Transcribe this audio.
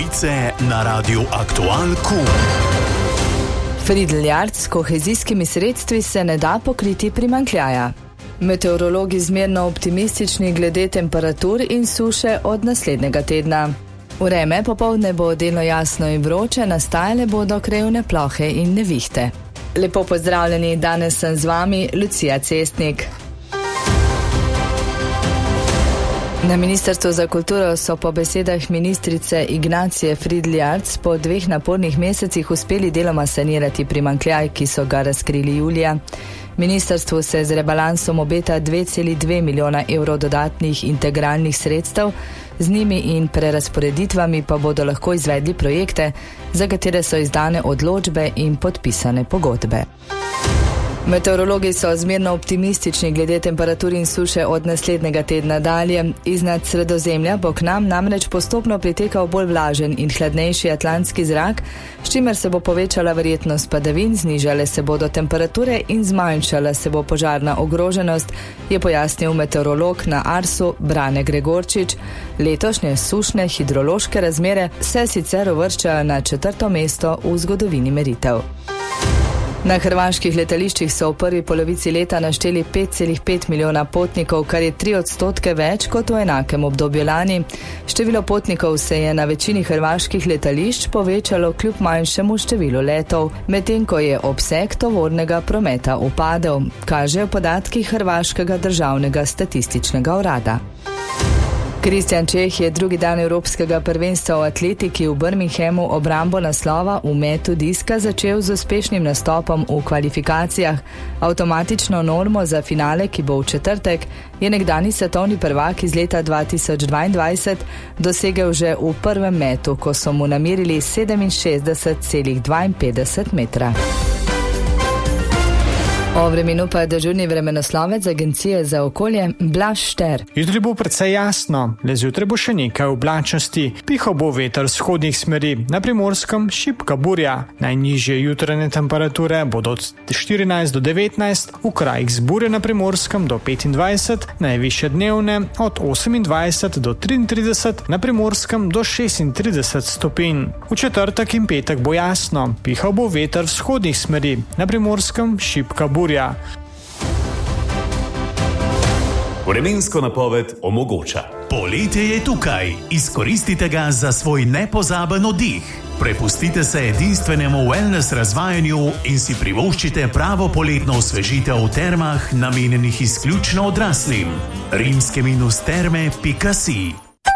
Novice na Radiu Aktual Q. Friedl Jarc, s kohezijskimi sredstvi se ne da pokriti primanjkljaja. Meteorologi zmerno optimistični glede temperatur in suše od naslednjega tedna. Vreme popoldne bo delno jasno in vroče, nastajale bodo krajevne plohe in nevihte. Lepo pozdravljeni, danes sem z vami Lucija Cestnik. Na Ministrstvu za kulturo so po besedah ministrice Ignacije Friedl Jarc po 2 napornih mesecih uspeli deloma sanirati primanjkljaj, ki so ga razkrili julija. Ministrstvu se z rebalansom obeta 2,2 milijona evrov dodatnih integralnih sredstev, z njimi in prerazporeditvami pa bodo lahko izvedli projekte, za katere so izdane odločbe in podpisane pogodbe. Meteorologi so zmerno optimistični glede temperatur in suše od naslednjega tedna dalje. Iznad Sredozemlja bo k nam namreč postopno pritekal bolj vlažen in hladnejši atlantski zrak, s čimer se bo povečala verjetnost padavin, znižale se bodo temperature in zmanjšala se bo požarna ogroženost, je pojasnil meteorolog na Arsu Brane Gregorčič. Letošnje sušne hidrološke razmere se sicer uvrščajo na 4. mesto v zgodovini meritev. Na hrvaških letališčih so v prvi polovici leta našteli 5,5 milijona potnikov, kar je 3% več kot v enakem obdobju lani. Število potnikov se je na večini hrvaških letališč povečalo kljub manjšemu številu letov, medtem ko je obseg tovornega prometa upadel, kažejo podatki Hrvaškega državnega statističnega urada. Kristjan Čeh je drugi dan Evropskega prvenstva v atletiki v Birminghamu obrambo naslova v metu diska začel z uspešnim nastopom v kvalifikacijah. Avtomatično normo za finale, ki bo v četrtek, je nekdani svetovni prvak iz leta 2022 dosegel že v prvem metu, ko so mu namerili 67,52 metra. O vremenu pa je dežurni vremenoslovec Agencije za okolje Blaž Šter. Jutri bo precej jasno, le zjutraj bo še nekaj oblačnosti. Pihal bo veter vzhodnih smeri, na Primorskem šibka burja. Najnižje jutranje temperature bodo od 14 do 19, v krajih z burjo na Primorskem do 25, najvišje dnevne od 28 do 33, na Primorskem do 36 stopinj. V četrtek in petek bo jasno, pihal bo veter vzhodnih smeri, na Primorskem šibka burja. Vremensko napoved omogoča. Poletje je tukaj. Izkoristite ga za svoj nepozaben oddih. Prepustite se edinstvenemu wellness razvajanju in si privoščite pravo poletno osvežitev v termah, namenjenih izključno odraslim. rimske-terme.si